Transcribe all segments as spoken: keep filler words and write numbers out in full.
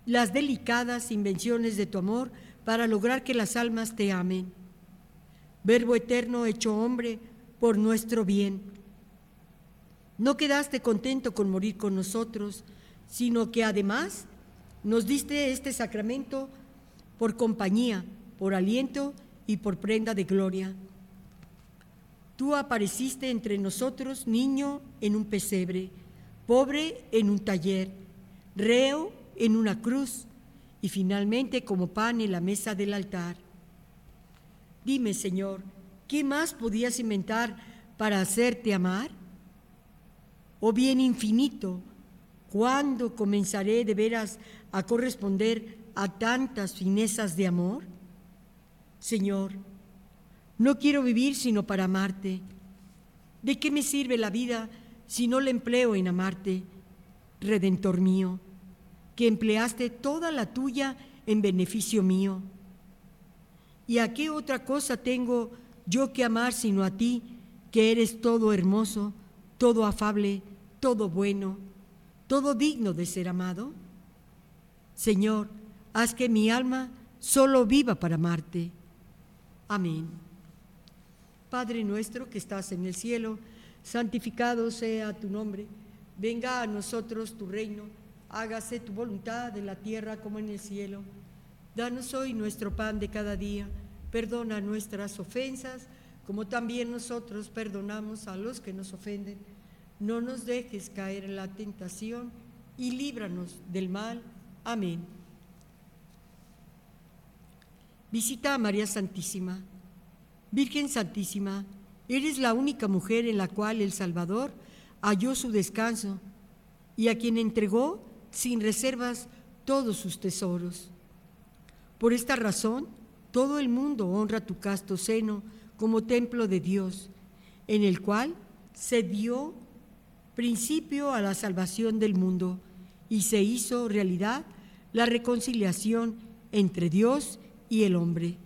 las delicadas invenciones de tu amor para lograr que las almas te amen. Verbo eterno hecho hombre por nuestro bien. No quedaste contento con morir con nosotros, sino que además nos diste este sacramento por compañía, por aliento y por prenda de gloria. Tú apareciste entre nosotros, niño en un pesebre, pobre en un taller, reo en una cruz y finalmente como pan en la mesa del altar. Dime, Señor, ¿qué más podías inventar para hacerte amar? Oh bien infinito, ¿cuándo comenzaré de veras a corresponder a tantas finezas de amor? Señor, no quiero vivir sino para amarte. ¿De qué me sirve la vida si no la empleo en amarte, Redentor mío, que empleaste toda la tuya en beneficio mío? ¿Y a qué otra cosa tengo yo que amar sino a ti, que eres todo hermoso, todo afable, todo bueno, todo digno de ser amado? Señor, haz que mi alma solo viva para amarte. Amén. Padre nuestro que estás en el cielo, santificado sea tu nombre. Venga a nosotros tu reino, hágase tu voluntad en la tierra como en el cielo. Danos hoy nuestro pan de cada día, perdona nuestras ofensas, como también nosotros perdonamos a los que nos ofenden. No nos dejes caer en la tentación y líbranos del mal. Amén. Visita a María Santísima. Virgen Santísima, eres la única mujer en la cual el Salvador halló su descanso y a quien entregó sin reservas todos sus tesoros. Por esta razón, todo el mundo honra tu casto seno como templo de Dios, en el cual se dio principio a la salvación del mundo y se hizo realidad la reconciliación entre Dios y el hombre.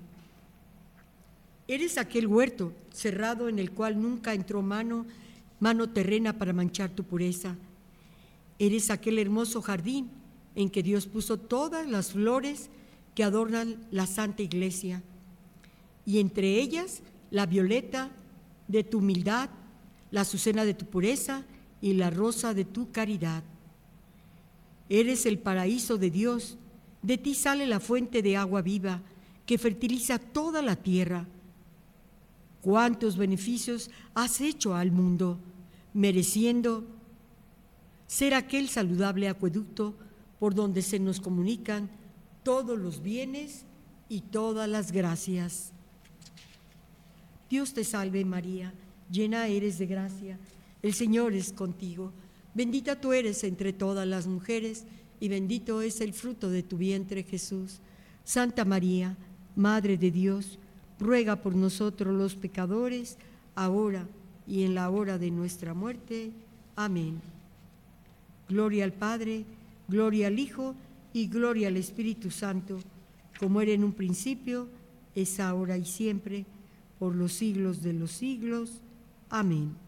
Eres aquel huerto cerrado en el cual nunca entró mano, mano terrena para manchar tu pureza. Eres aquel hermoso jardín en que Dios puso todas las flores que adornan la Santa Iglesia, y entre ellas la violeta de tu humildad, la azucena de tu pureza y la rosa de tu caridad. Eres el paraíso de Dios, de ti sale la fuente de agua viva que fertiliza toda la tierra. ¿Cuántos beneficios has hecho al mundo, mereciendo ser aquel saludable acueducto por donde se nos comunican todos los bienes y todas las gracias? Dios te salve María, llena eres de gracia, el Señor es contigo. Bendita tú eres entre todas las mujeres y bendito es el fruto de tu vientre Jesús. Santa María, Madre de Dios, ruega por nosotros los pecadores, ahora y en la hora de nuestra muerte. Amén. Gloria al Padre, gloria al Hijo y gloria al Espíritu Santo, como era en un principio, es ahora y siempre, por los siglos de los siglos. Amén.